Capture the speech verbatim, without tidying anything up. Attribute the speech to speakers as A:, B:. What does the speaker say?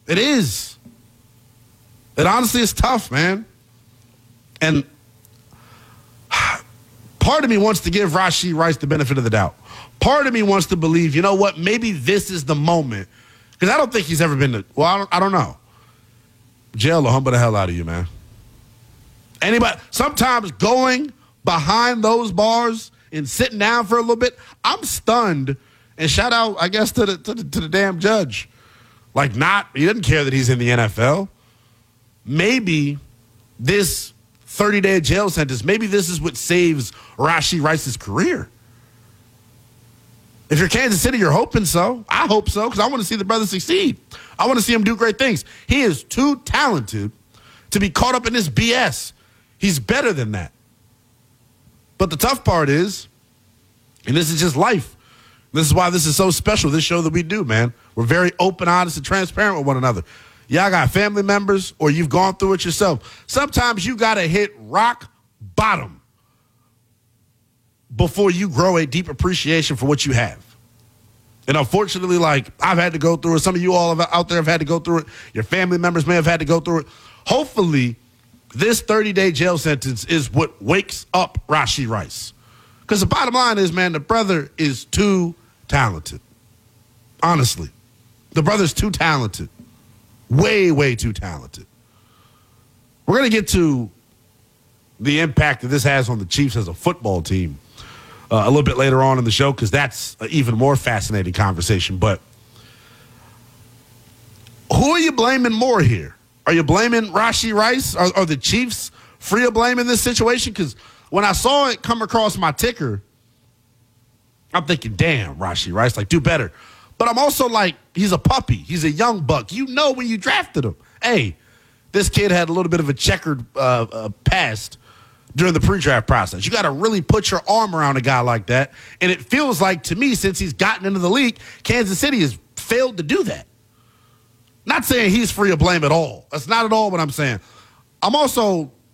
A: It is. It honestly is tough, man. And part of me wants to give Rashee Rice the benefit of the doubt. Part of me wants to believe, you know what, maybe this is the moment. Because I don't think he's ever been to, well, I don't, I don't know. Jail will humble the hell out of you, man. Anybody, sometimes going behind those bars and sitting down for a little bit, I'm stunned. And shout out, I guess, to the, to the, to the damn judge. Like, not, he doesn't care that he's in the N F L. Maybe this thirty-day jail sentence, maybe this is what saves Rashee Rice's career. If you're Kansas City, you're hoping so. I hope so, because I want to see the brother succeed. I want to see him do great things. He is too talented to be caught up in this B S. He's better than that. But the tough part is, and this is just life, this is why this is so special, this show that we do, man. We're very open, honest, and transparent with one another. Y'all got family members or you've gone through it yourself. Sometimes you got to hit rock bottom before you grow a deep appreciation for what you have. And unfortunately, like, I've had to go through it. Some of you all have, out there have had to go through it. Your family members may have had to go through it. Hopefully, this thirty-day jail sentence is what wakes up Rashee Rice. Because the bottom line is, man, the brother is too talented. Honestly. The brother's too talented. Way, way too talented. We're going to get to the impact that this has on the Chiefs as a football team uh, a little bit later on in the show, because that's an even more fascinating conversation. But who are you blaming more here? Are you blaming Rashee Rice? Are, are the Chiefs free of blame in this situation? Because when I saw it come across my ticker, I'm thinking, damn, Rashee Rice, like, do better. But I'm also like, he's a puppy. He's a young buck. You know when you drafted him. Hey, this kid had a little bit of a checkered uh, uh, past during the pre-draft process. You got to really put your arm around a guy like that. And it feels like, to me, since he's gotten into the league, Kansas City has failed to do that. Not saying he's free of blame at all. That's not at all what I'm saying. I'm also